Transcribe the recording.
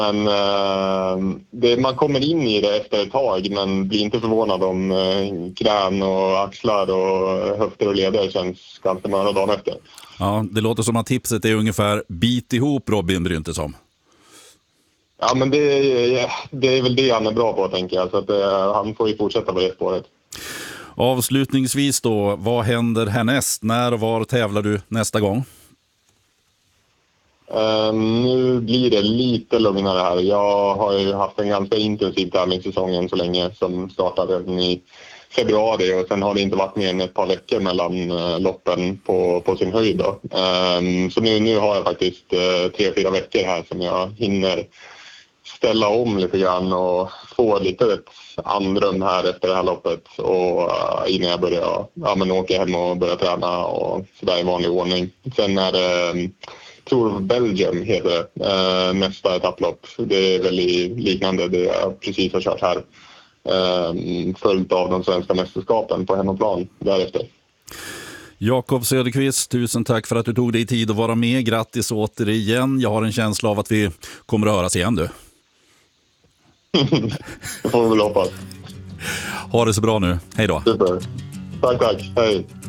Men man kommer in i det efter ett tag, men blir inte förvånad om knän och axlar och höfter och leder känns ganska möra dagen efter. Ja, det låter som att tipset är ungefär bit ihop, Robin Bryntesson. Ja, men det är väl det han är bra på, tänker jag. Så att, han får ju fortsätta på det spåret. Avslutningsvis då, vad händer härnäst? När och var tävlar du nästa gång? Nu blir det lite lugnare här. Jag har ju haft en ganska intensiv tävlingssäsong än så länge, som startade i februari, och sen har det inte varit mer än ett par veckor mellan loppen på sin höjd då. Så nu har jag faktiskt 3-4 veckor här som jag hinner ställa om lite grann och få lite ett andrum här efter det här loppet, och innan jag börjar åka hem och börja träna och sådär i vanlig ordning. Sen är det Tour of Belgium heter nästa etapplopp. Det är väldigt liknande det jag precis har kört här. Följt av de svenska mästerskapen på hemmaplan därefter. Jakob Söderqvist, tusen tack för att du tog dig tid att vara med. Grattis återigen. Jag har en känsla av att vi kommer att höras igen, du. Det får vi väl hoppas. Ha det så bra nu. Hej då. Super. Tack. Hej.